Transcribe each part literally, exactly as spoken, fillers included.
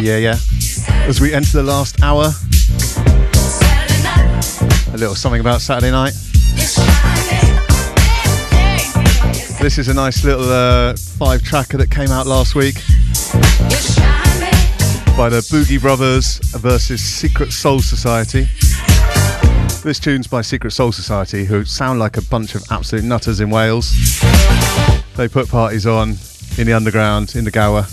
Yeah, yeah. As we enter the last hour, a little something about Saturday night. This is a nice little uh, five-tracker that came out last week by the Boogie Brothers versus Secret Soul Society. This tune's by Secret Soul Society, who sound like a bunch of absolute nutters in Wales. They put parties on in the underground, in the Gower.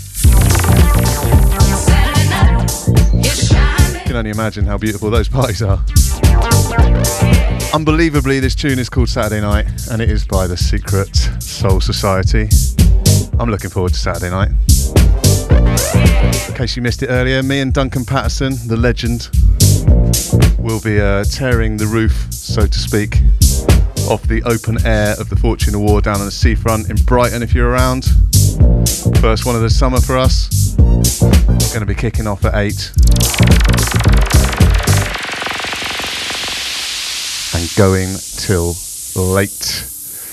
You can only imagine how beautiful those parties are. Unbelievably, this tune is called Saturday Night, and it is by the Secret Soul Society. I'm looking forward to Saturday night. In case you missed it earlier, me and Duncan Patterson, the legend, will be uh, tearing the roof, so to speak, off the open air of the Fortune Award down on the seafront in Brighton if you're around. First one of the summer for us. Going to be kicking off at eight. And going till late.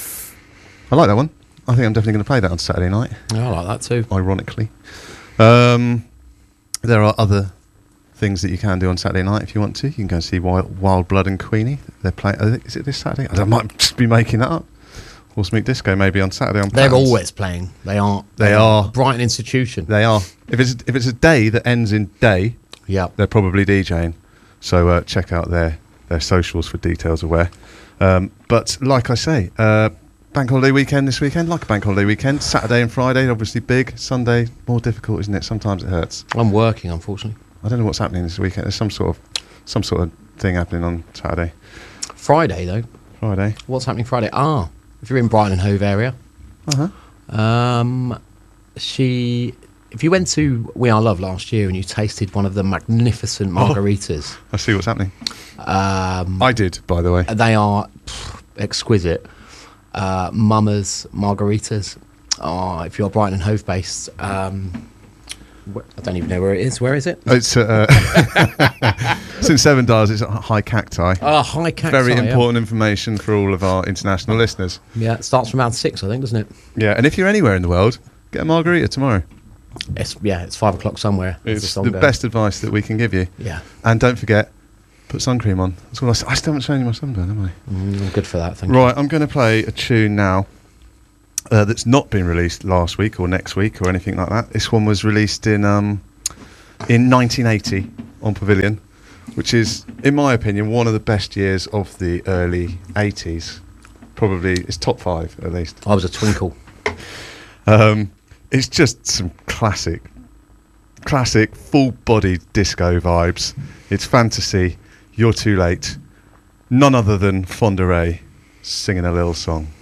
I like that one. I think I'm definitely going to play that on Saturday night. Yeah, I like that too. Ironically. Um, there are other things that you can do on Saturday night if you want to. You can go and see Wild, Wild Blood and Queenie. They're playing. Is it this Saturday? I might just be making that up. Or Smeek Disco maybe on Saturday on They're Patterns. always playing. They are. They, they are. are. Brighton Institution. They are. If it's if it's a day that ends in day, yeah, they're probably DJing. So uh, check out their their socials for details of where. Um, but like I say, uh, bank holiday weekend this weekend, like a bank holiday weekend. Saturday and Friday, obviously big. Sunday, more difficult, isn't it? Sometimes it hurts. I'm working, unfortunately. I don't know what's happening this weekend. There's some sort of some sort of thing happening on Saturday. Friday though. Friday. What's happening Friday? Ah, if you're in Brighton and Hove area. Uh huh. Um, she. If you went to We Are Love last year and you tasted one of the magnificent margaritas. Oh, I see what's happening. Um, I did, by the way. They are pff, exquisite. Uh, Mama's margaritas. Oh, if you're Brighton and Hove based, um, wh- I don't even know where it is. Where is it? It's uh, it's in Seven Dials. It's at High Cacti. Oh, High Cacti. Very yeah. important information for all of our international listeners. Yeah, it starts from around six, I think, doesn't it? Yeah, and if you're anywhere in the world, get a margarita tomorrow. It's, yeah, it's five o'clock somewhere. It's the best advice that we can give you. Yeah. And don't forget, put sun cream on. That's all I, s- I still haven't shown you my sunburn, have I? Mm, good for that, thank Right, you. I'm going to play a tune now uh, that's not been released last week or next week or anything like that. This one was released in um, in nineteen eighty on Pavilion, which is, in my opinion, one of the best years of the early eighties. Probably, it's top five at least. I was a twinkle. Um, it's just some classic, classic full-bodied disco vibes. It's fantasy. You're too late. None other than Fonda Ray singing a little song.